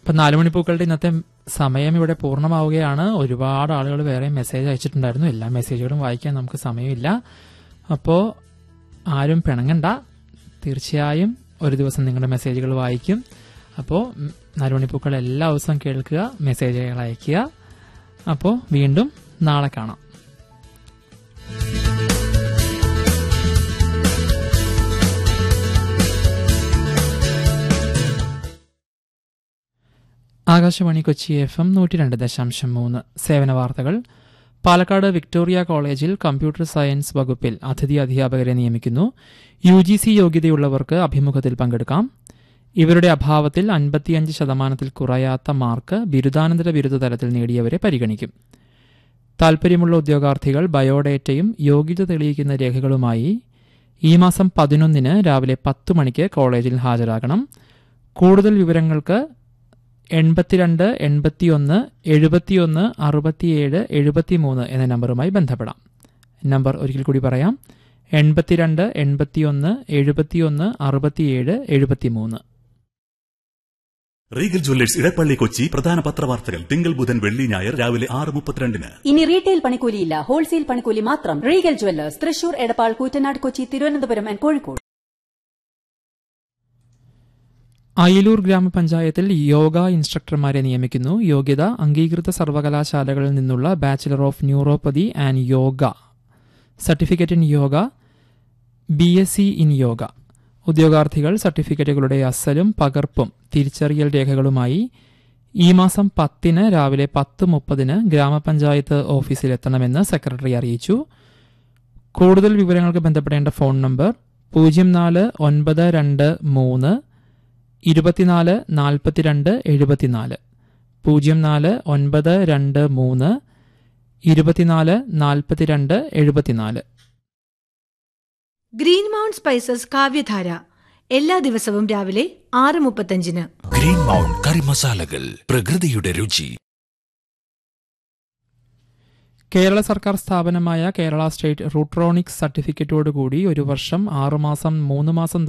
ഇപ്പം 4 മണിപ്പൂക്കളുടെ ഇന്നത്തെ സമയം ഇവിടെ പൂർണ്ണമാവുകയാണ്. ഒരുപാട് ആളുകൾ വേറെ മെസ്സേജ് അയച്ചിട്ടുണ്ടായിരുന്നു. എല്ലാ മെസ്സേജുകളും വായിക്കാൻ നമുക്ക് സമയമില്ല. അപ്പോൾ ആരും പിണങ്ങണ്ട, തീർച്ചയായും ഒരു ദിവസം നിങ്ങളുടെ മെസ്സേജുകൾ വായിക്കും. അപ്പോൾ 4 മണിപ്പൂക്കൾ എല്ലാ ദിവസവും കേൾക്കുക, മെസ്സേജുകൾ അയയ്ക്കുക. അപ്പോൾ വീണ്ടും നാളെ കാണാം. ആകാശവാണി കൊച്ചി FM 102.3 സേവന വാർത്തകൾ. പാലക്കാട് വിക്ടോറിയ കോളേജിൽ കമ്പ്യൂട്ടർ സയൻസ് വകുപ്പിൽ അതിഥി അധ്യാപകരെ നിയമിക്കുന്നു. UGC യോഗ്യതയുള്ളവർക്ക് അഭിമുഖത്തിൽ പങ്കെടുക്കാം. ഇവരുടെ അഭാവത്തിൽ 55% കുറയാത്ത മാർക്ക് ബിരുദാനന്തര ബിരുദ തലത്തിൽ നേടിയവരെ പരിഗണിക്കും. താൽപര്യമുള്ള ഉദ്യോഗാർത്ഥികൾ ബയോഡേറ്റയും യോഗ്യത തെളിയിക്കുന്ന രേഖകളുമായി ഈ മാസം 11 രാവിലെ 10 മണിക്ക് കോളേജിൽ ഹാജരാകണം. കൂടുതൽ വിവരങ്ങൾക്ക് 82 81 71 67 73 എന്ന നമ്പറുമായി ബന്ധപ്പെടാം. നമ്പർ ഒരിക്കൽ കൂടി പറയാം: 82 81 71 67 73. റീഗൽ ജ്വല്ലേഴ്സ് ഇടപ്പള്ളി കൊച്ചി പ്രധാന പത്രവാർത്തകൾ തിങ്കൾ ബുധൻ വെള്ളി ഞായർ രാവിലെ 6:32. ഇനി റീറ്റെയിൽ പണിക്കൂലിയില്ല, ഹോൾസെയിൽ പണിക്കൂലി മാത്രം. Regal Jewellers, Thrissur, Edappal, Koottanad, Kochi, Thiruvananthapuram and Kozhikode. Ayilur ഗ്രാമപഞ്ചായത്തിൽ യോഗ ഇൻസ്ട്രക്ടർമാരെ നിയമിക്കുന്നു. യോഗ്യത അംഗീകൃത സർവകലാശാലകളിൽ നിന്നുള്ള bachelor of neuropathy and yoga, certificate in yoga, BSc in yoga. ഉദ്യോഗാർത്ഥികൾ സർട്ടിഫിക്കറ്റുകളുടെ അസലും പകർപ്പും തിരിച്ചറിയൽ രേഖകളുമായി ഈ മാസം 10 രാവിലെ 10:30 ഗ്രാമപഞ്ചായത്ത് ഓഫീസിലെത്തണമെന്ന് സെക്രട്ടറി അറിയിച്ചു. കൂടുതൽ വിവരങ്ങൾക്ക് ബന്ധപ്പെടേണ്ട phone number 04923 24 42 74 04923 24 42 74. Green mount spices കാവ്യധാര എല്ലാ ദിവസവും രാവിലെ 6:35. ഗ്രീൻ മൗണ്ട് കറി മസാലകൾ, പ്രകൃതിയുടെ രുചി. കേരള സർക്കാർ സ്ഥാപനമായ കേരള സ്റ്റേറ്റ് റൂട്രോണിക്സ് സർട്ടിഫിക്കറ്റോടുകൂടി 1 വർഷം 6 മാസം 3 മാസം